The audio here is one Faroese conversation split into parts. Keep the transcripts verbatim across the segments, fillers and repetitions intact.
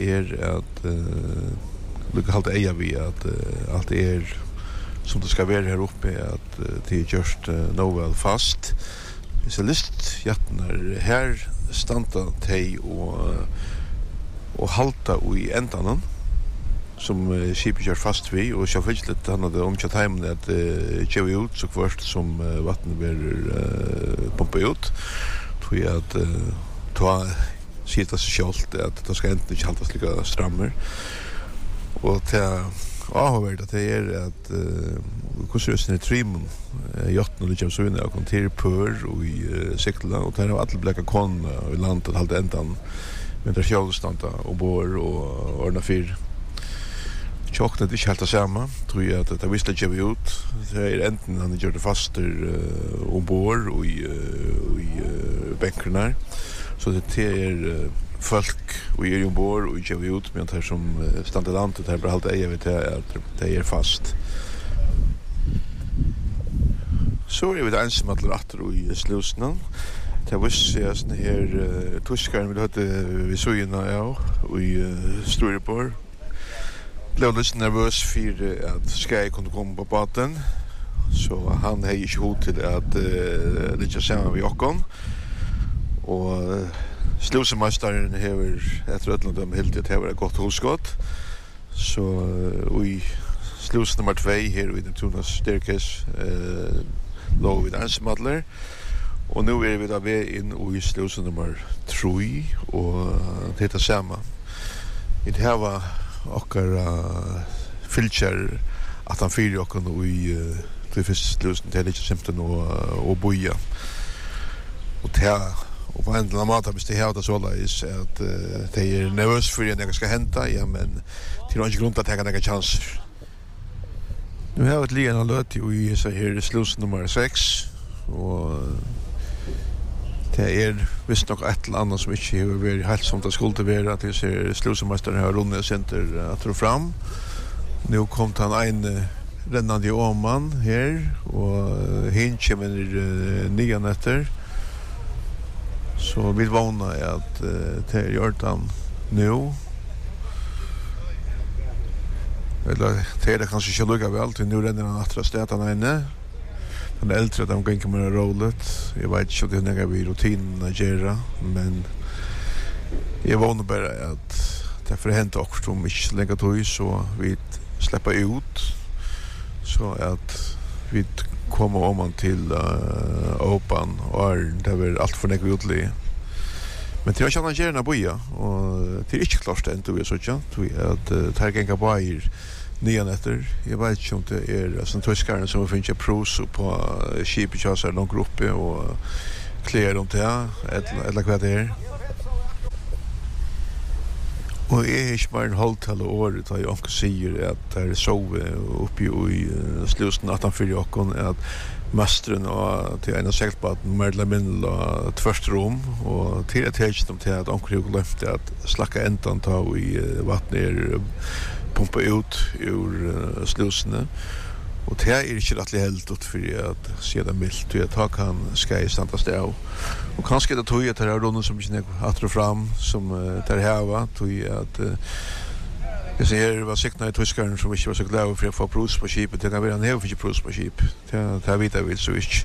er at uh, lukka halda eia vi at uh, alt er som det skal være her oppe, at uh, det er gjørst uh, nå vel fast. Hvis jeg lyst hjertene her standa teg og, og halda i endanen, som uh, skipet gjør fast vi, og selvfølgelig han hadde omkjøtt heimen at uh, kjøy ut så kvart som uh, vattnet blir uh, pumpet ut. Tror jeg at uh, ta sier det seg selv at det skal enten ikke halda slike strammer. Og til avhørt at det er at uh, konstruersen i Trimon, uh, hjotten og Lykkjøm Søyne, og kom til Pør og i uh, Siktela, og der har alle blekka kona i landet halde endan, med der kjølestanda og bor og ordna fyr. Tjokknet ikke helt det samme, tror jeg at det visste ikke vi ut. Det er enten han gjør det faster uh, ombord og i, uh, i uh, benkrene her. Så det er uh, folk og er ombord og gjør vi ut, men det som uh, stand i landet, det er bare alt eier vi til at det er fast. Så er vi det eneste med alle atter og i slusene. Det visste jeg sånn her uh, tyskeren vil høre vi søgene av og i uh, Storeborg. Jeg ble litt nervøs for at Skai kunne komme på baten, så han har ikke hod til at uh, litt sammen med Jokkon. Og uh, slusemesteren hever etter ødelen dem helt til hever et godt hoskott. Så uh, i slus nummer två her i Neptunas Styrkes uh, lå vi der ansemadler. Og nå er vi da ved inn i slus nummer tre, og uh, det heter samme. I det her var okkar uh, fylkjer at han fyrir okkar nå i uh, til fyrst løsning til ikke simpelthen å, uh, å boja. Og til og på en eller annen måte hvis det her det så leis at uh, de er nervøs for at jeg skal hente, ja, men til noen ikke grunn til at jeg kan ha chanser. Nå har vi et liggende løt i så her slus nummer seks, og det er visst nok et eller annet som ikke har vært helt som det skulle være, at jeg ser slusemesteren har rundet senter at tro fram. Nå kom han en rennende åmann her, og hin kommer uh, nyan etter. Så vi vågner at uh, det er gjort han nå. Eller det er det kanskje ikke lukket vel, til nå renner han etter stedet han ene. Den äldre de går inte med rollet. Jag vet inte om det är vi rutinen att göra, men jag vånar bara att det får hända också om vi inte lägger tog så vi släpper ut så att vi kommer om till uh, Open och det är allt för nägra utlig. Men det är inte annars gärna boja och det är inte klart än vi är så att det här gänga bajer nyan etter. Jeg vet ikke om det er sånn tyskeren som finner pros på skipet kjøs er noen gruppe og klær om det, eller hva det er. Og jeg er ikke bare en halvt hele året da jeg omkring sier at det er sove oppi i slusen at han fyrer okken at mesteren og til en av sektbaten Merla Minnel og et første rom og til et helt om til at omkring jeg glemte at slakka endan ta i vattnet er pumpa ut ur uh, slusene. Og det er ikke rettelig helt ut for at se det mildt, og jeg tar kan Skai standast av. Og kanskje det tog at det er runden som ikke at og fram, som uh, det er heva, tog at uh, jeg ser var sikna i tyskeren som ikke var så glad for å få pros på skipet, det kan være han hever ikke pros på skip. Det er vidt jeg vil så ikke.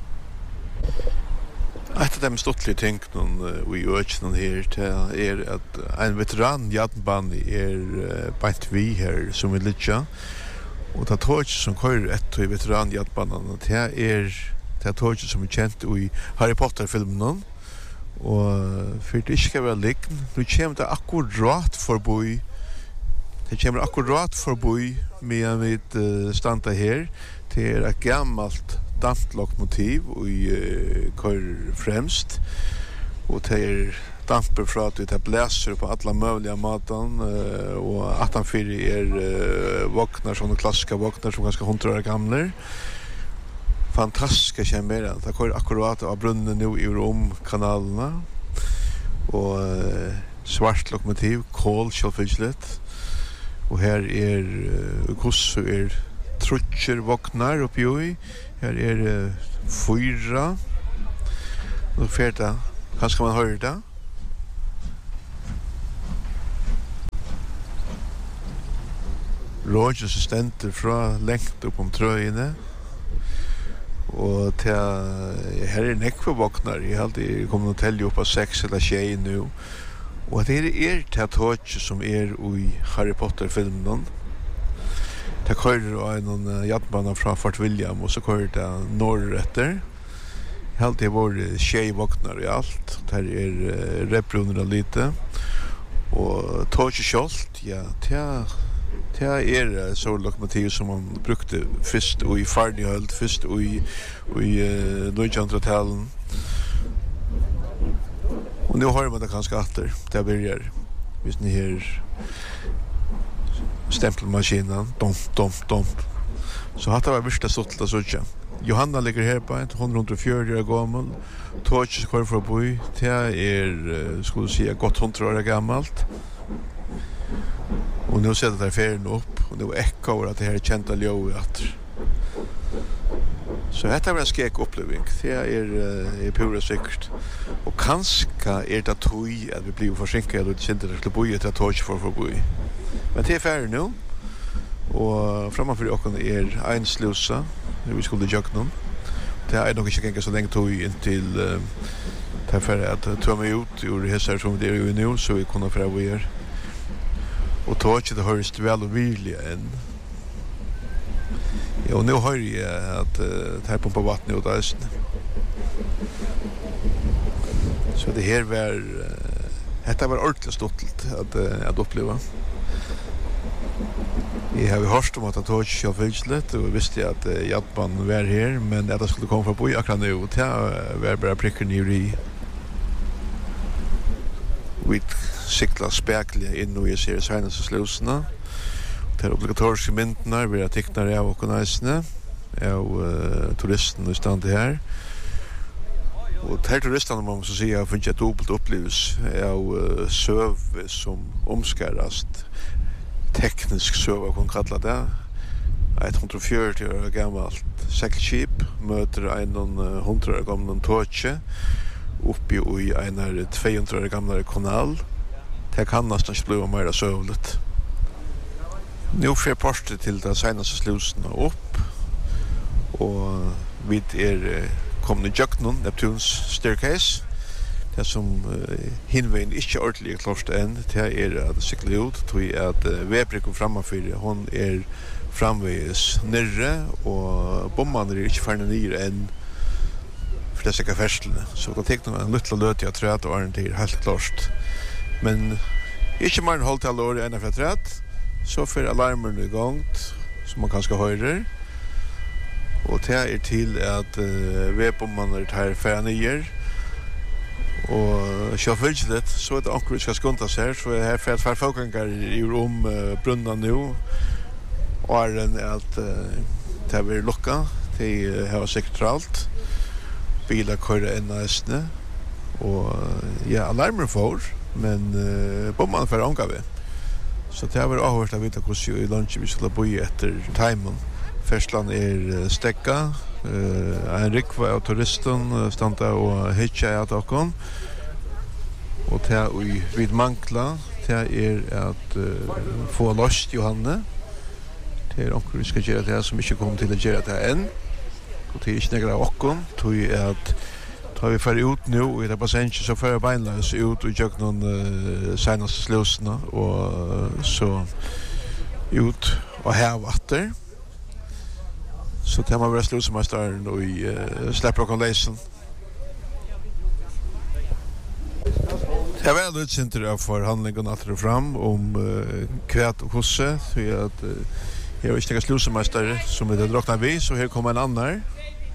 Et av de stortlige tingene uh, i økene her er at en veteran jernbane er uh, beint vi her som er litt, og det er tog som kører etter i veteran jernbanen, det er det er tog som er kjent i Harry Potter-filmen, og for det ikke skal være likn, nå kommer det akkurat forbi, det kommer akkurat forbi med mitt uh, standa her, det er et gammelt damplokomotiv og uh, kører fremst og det er damper fra at det blæser på alle mulige maten uh, og at han fyrir er uh, våkner, sånne klassiske våkner som ganske hundre år gamle fantastiske kjemmer det kører akkurat av brunnen nå i Rom-kanalene og uh, svart lokomotiv kål kjølfynslet og her er uh, hvordan er trutcher våkner oppi i her er uh, fyra og fyrta kanskje man hører det rådje som stenter fra lengt opp om trøyene. Og til, her er nekveboknar, jeg har alltid kommet til å telle opp av seks eller tjei nu. Og det er til tåtje som er i Harry Potter-filmen. Det kører en jatmann fra Fort William, og så kører det norretter. Jeg har alltid vært tjei boknar i alt. Det er repbrunner og lite. Og tåtje kjolt, ja, til det er så lokomotiv som man brukte først i Farnihøld, først i, i uh, nittenhundratalen. Og nu har man det kanskje atter, det begynner, hvis ni her stempelmaskinen, dump, dump, dump. Så hatt det var virkelig stått til å søtja. Johanna ligger her på ett hundre og fjøruti år gammel, tåtjes kvar fra boi, det er, skulle si, godt hundre år gammelt. Og nu setter det ferien opp, og det var ekka over at det her er kjent av ljøy etter. Så dette var en skek oppleving, det er, er pura sikkert. Og kanskje er det tog at vi blir forsinket, eller ikke til å bo etter at tog ikke får for å bo i. Men det er ferien nå, og fremmefyr åkken er en slusa, når vi skulle gjøre noen. Det er nok ikke så lenge tog inntil uh, det er ferdig at ta meg ut ur hesser som det er jo nå, så vi kunne fra hvor er. Og tog ikke det høres vel og virkelig enn. Ja, og nå hører jeg at uh, det er pumpa vattnet ut av østen. Så det her var, uh, dette var ordentlig stolt at, uh, at oppleva. Jeg har hørt om at han tog ikke fylslet, og visste at uh, Japan var her, men at han skulle komme fra boi akkurat nå, det var bare prikker nyr i. Vi sikla spekler inn og jeg ser seinaste slusene. Det er obligatoriske myndene, vi har tiknar av og næsene, av uh, turisten i stand her. Og til turistene må man så si har funnet et dobbelt opplevelse av uh, søv som omskarast. Teknisk søv, kan kalla det. Et hundre og fjøruti år gammalt seglskip møter en hundre år gammel tåtje oppi i en tvehundre år gammel kanal. Det kan nesten ikke bli mer søvlet. Nå får postet til det senaste slusene opp, og vi er kommet i Jøknon, Neptunes Staircase. Det som uh, hinveien ikke er ordentlig klart enn, det er at det sykler ut, tog at uh, vedbrikken fremmefyr, hun er framveis nirre, og bommene er ikke ferdig nere enn for det sikker ferslene. Så det tek noen lytte løt jeg tror at det var en helt klart. Men ikke mer enn holdt alle år enn for trett, så får alarmen i gang, som man kanskje hører. Og det er til at uh, vedbommene tar ferdig nere, og så følger det, så er det akkurat vi skal skunta seg her, så er det her for at hver folkenger i rom uh, brunna nå, og er den at uh, det har vært lukka, de uh, har sikkert tralt, biler kører inn av østene, og uh, ja, alarmen får, men uh, bomman får omgave. Så det har vært avhørt av vite hvordan i lunsje vi skulle bo i etter timen. Førstland er uh, stekka, Uh, en rikva av turisten uh, standa og hitja av dokken, og det vi vid mangla det er at uh, få lost Johanne. Det er onker vi skal gjøre det som ikke kommer til å gjøre det enn, og det er ikke negra av okken, det er at tar vi fer ut nå i det bassengje, så fer vi beinleis ut og gjør noen uh, senaste slusene, og uh, så ut og hev atter. Så det må være slusemesteren og uh, slipper åkken leisen. Det er veldig utsinter av forhandlingen at det fram om uh, kvæt og kosse, så er at uh, her er ikke noen slusemester som er det drokna vi, så her kommer en annen.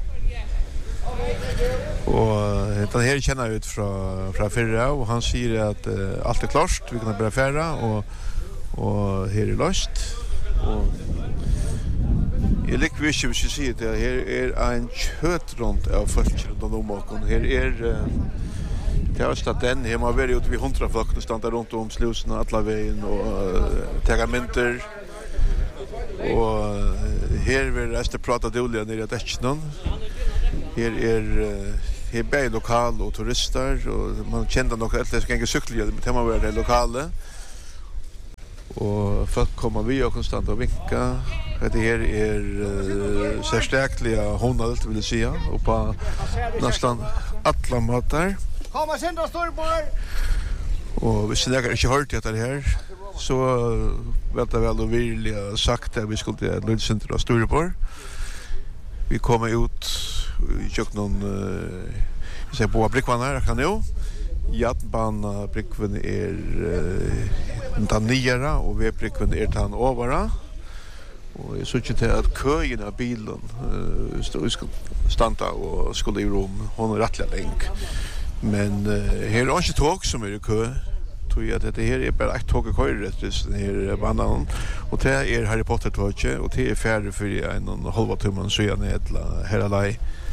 Og uh, den her kjenner jeg ut fra, fra fyrre, og han sier at uh, alt er klart, vi kan bare fære, og, og her er løst. Og jeg liker vi ikke hvis jeg sier det, her er en kjøtrond av folk rundt om åkken. Her er, det er også at den, her må være ute ved hundra folk, og standa rundt om slusene, alle veien, og uh, tega mynter. Og uh, her vil jeg prate dårlig nere i Detsjnån. Her er, uh, her er bare lokal og turister, og man kjenner nok etter som ganger sykler, men det må være det lokale. och folk kommer vi och konstant och vinka. Det här är uh, särskilt honalt vill jag säga och på nästan alla matar. Komma sen då står på. Och hvis jag inte hört det här så vet jag väl och vill jag sagt att vi skulle till Lundscenter och Storborg. Vi kommer ut i kök någon uh, jag säger på brickvan här kan jag. Jatban brickvan är uh, den nyare och vi brickvan är den övre. Och jag såg till att köjen av bilen uh, stod stanta och skulle i rum. Hon är rättliga länk. Men uh, här är inte tåg som är i kö. Tror att det här är bara ett tåg och köjer rätt den här banan. Och det är Harry Potter-tåget och det är färre för en och en halva tumman så jag ner här alla.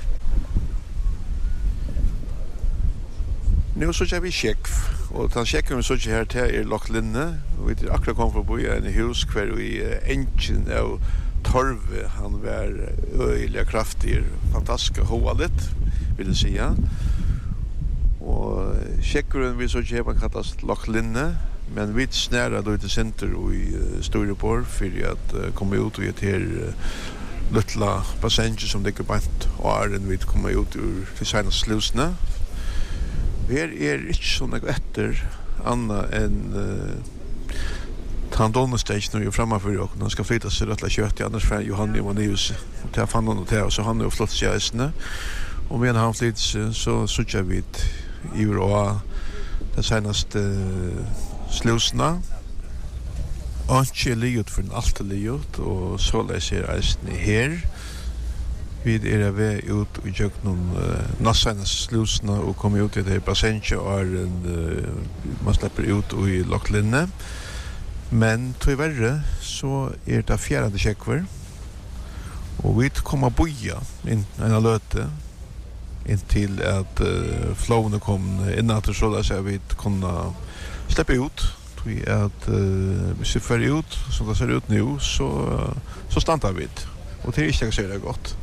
Nu så kör vi check och den checken vi så kör här till är Locklinne och vi är akkurat kom förbi en hus kvar vi engine och torv han var öliga kraftig fantastiskt hållet vill jag säga. Och checkaren vi så kör man kallas Locklinne men vi snära då till center i Storborg för att komma ut och ge till lilla passager som det går bant och är den vi kommer ut ur till sina slusna. Vi är är inte så något efter Anna en uh, tandonnestage nu framför och de ska flytta sig rätt kött i annars för Johanni och Neus och ta fan och ta så han är flott sjäsne och men han flytts så så kör vi i Euro det senaste uh, slusna och chiliot för allt liot och så läser jag här. Vi är vi ut i jöknum uh, nassarnas slusna och kommer ut i det passenche och en uh, man släpper ut i Locklinne. Men tyvärr så är det fjärde checkver. Och vi kommer boja in en löte in till att uh, flowen kom in att så där så vi kunna släppa ut. Vi att uh, vi ser för ut så det ser ut nu så uh, så stannar vi. Och det är inte så det gott.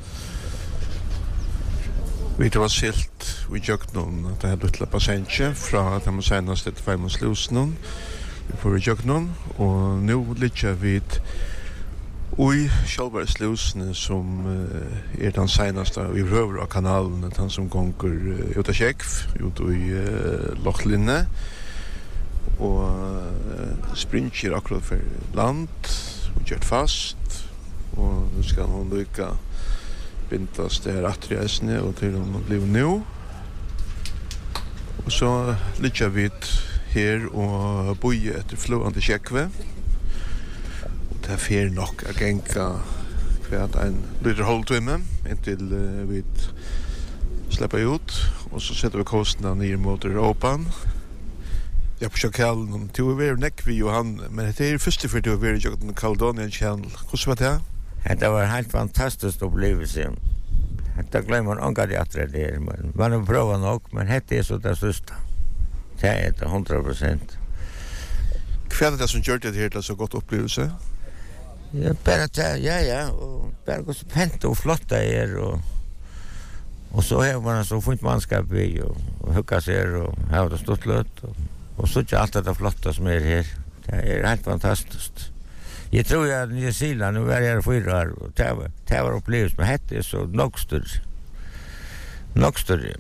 Vi tar oss helt, vi gjør noen, det er litt passenje fra at de seneste til Feimonslusen. Vi får gjør noen, og nå ligger vi i Kjølbergslusen som uh, er den seneste i røver av kanalen, den som gonger uh, ut av Kjekv, ut i uh, Locklinne, og uh, springer akkurat for land, og gjør fast, og nå skal hun lykke bintas det här attriasne och till hon blev nu. Och så ligger vi här och bojer efter flående checkve. Och det är fer nog att gänga kvart en lite hålltimme intill uh, vi släpper ut och så sätter vi kosten ner mot Europan. Jag försöker kalla dem till att vara näck vid Johan, men det är först för att vara i Caledonian Channel. Hur var det? Det var en helt fantastisk upplevelse. Det glömmer man ångar att det är. Man har prövat nog, men det är så det största. Det är det hundra procent. Vad är det som gör det här till så gott upplevelse? Ja, bara det, ja, ja. Och bara gå så pent och flotta er. Och, och så har man så fint manskap i och, och hugga sig och ha det stort lött. Och, och så är allt det flotta som är här. Det är helt fantastiskt. Jag tror att Nya Zeeland, nu är jag fyra år och det var, det var upplevelse, men det är så nog större. Nog större.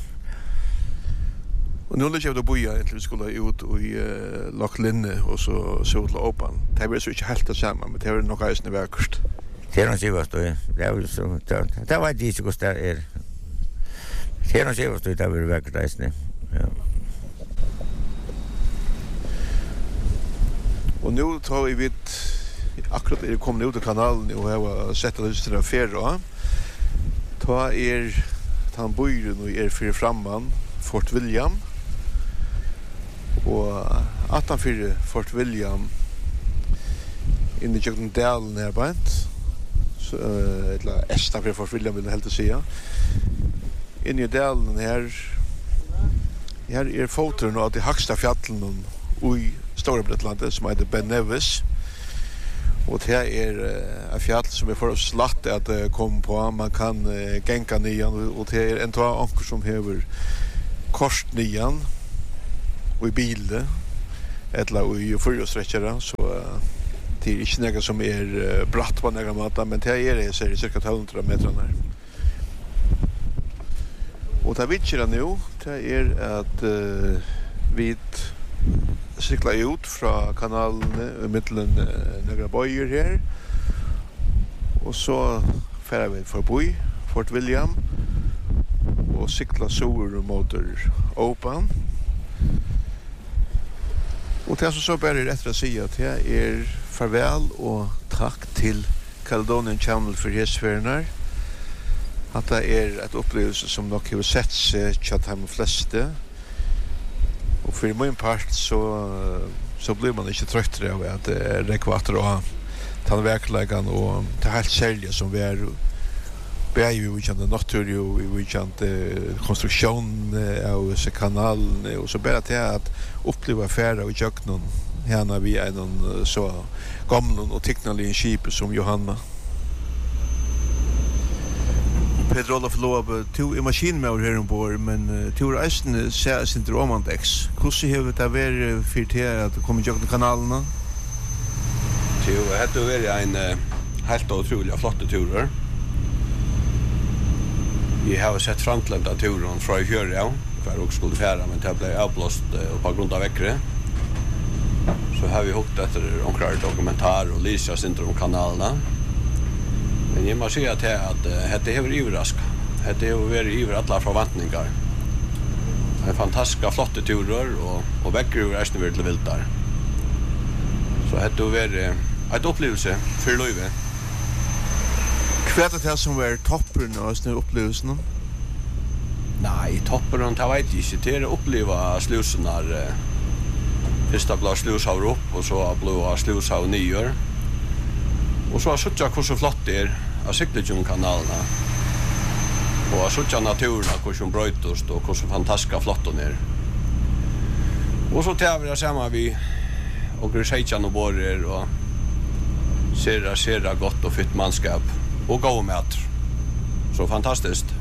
Och nu lägger jag då boja till vi skulle ut i uh, Locklinne och så så till Opan. Det var så inte helt det samma, men det var nog ärsne verkst. Det är nog sivast då. Det var så det var det så kostar är. Det är nog sivast då det var verkst ärsne. Ja. Och nu tar vi vid akkurat är det kommit ut i kanalen och jag har sett det just den fjärde. Ta er han bojer nu är för framman Fort William. Och attanför Fort William in the Jugend Dalen nerbant. Så eller esta för Fort William vill jag helt säga. In i dalen här här är foton av de högsta fjällen och i Stora Britlandet som heter Ben Nevis. Och det är uh, en fjäll som är för slatt att uh, komma på. Man kan uh, gänka nian och det är en två ankor som hever kors nian och i bilen. eller i fyrhjulstrekkere, så uh, det er ikke noe som er uh, bratt på noen måte, men det er det, så er det cirka tolv hundre meter her. Og det vi kjører nå, det er at uh, vi sykler ut fra kanalene i midtelen uh, noen bøyer her, og så fer vi forbi Fort William, og sykler sur mot Open. Og det som så bare er etter å si at det er farvel og takk til Caledonian Channel for hesferene. At det er et opplevelse som nok har sett seg til de fleste. Og for min part så, så blir man ikke trøttere av at det er rekvater og ta verkligheten og det er helt særlig som vi er bär ju vi kände natur ju vi kände konstruktion av så kanalen och så bara det att uppleva färra och jöknon här när vi är någon så gamla och tekniska skip som Johanna. Pedro Olof Loab, du är maskinmäur här ombord, men du är eisen ser sin romandex. Hur ser det att vara för det att komma jökna kanalerna? Jo, det har varit en helt otrolig flotte turer. Vi har sett framtlända turen från i fjörre, ja, för att skulle färra, men det blev avblåst uh, på grund av väckre. Så har vi hukt efter omkrar dokumentar och lysa syndrom om kanalerna. Men jag måste säga till att uh, det är överraskande. Det är varit över alla förväntningar. Det är fantastiska flotta turer och, och väckre ur resten vill till viltar. Så det har varit ett upplevelse för livet. Kvart att det som var toppen av såna upplevelsen? Nej, toppen det vet jag inte. Det är att uppleva slusen när eh, första blå slushav upp och så blå slushav nyer. Och så har suttit hur så flott det är av Cykeltjungkanalerna. Och har suttit naturen hur som bröjtost och hur så fantastiska flotton är. Och så tar vi det samma vi och Grusheitjan och borrer och ser det gott och fitt manskap. Och gå med. Så fantastiskt.